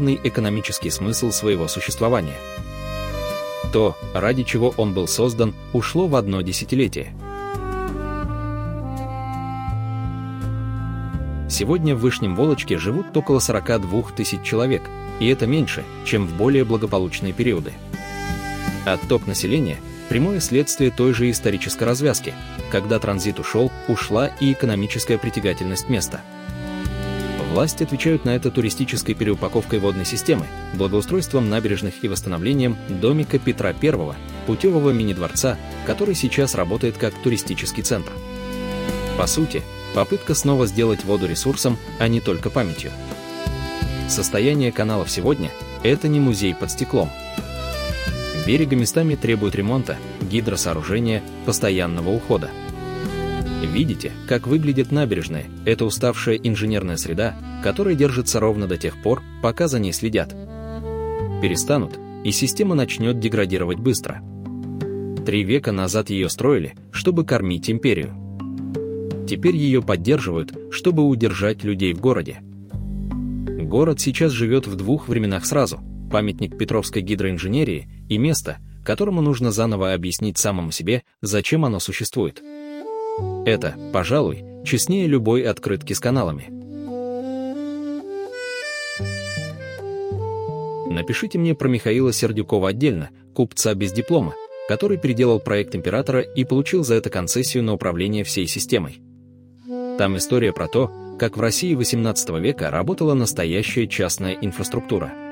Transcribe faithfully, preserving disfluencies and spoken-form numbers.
главный экономический смысл своего существования. То, ради чего он был создан, ушло в одно десятилетие. Сегодня в Вышнем Волочке живут около сорока двух тысяч человек, и это меньше, чем в более благополучные периоды. Отток населения – прямое следствие той же исторической развязки. Когда транзит ушел, ушла и экономическая притягательность места. Власти отвечают на это туристической переупаковкой водной системы, благоустройством набережных и восстановлением домика Петра Первого, путевого мини-дворца, который сейчас работает как туристический центр. По сути, попытка снова сделать воду ресурсом, а не только памятью. Состояние каналов сегодня – это не музей под стеклом. Берега местами требуют ремонта, гидросооружения, постоянного ухода. Видите, как выглядят набережные? Это уставшая инженерная среда, которая держится ровно до тех пор, пока за ней следят. Перестанут, и система начнет деградировать быстро. Три века назад ее строили, чтобы кормить империю. Теперь ее поддерживают, чтобы удержать людей в городе. Город сейчас живет в двух временах сразу: памятник петровской гидроинженерии и место, которому нужно заново объяснить самому себе, зачем оно существует. Это, пожалуй, честнее любой открытки с каналами. Напишите мне про Михаила Сердюкова отдельно, купца без диплома, который переделал проект императора и получил за это концессию на управление всей системой. Там история про то, как в России восемнадцатого века работала настоящая частная инфраструктура.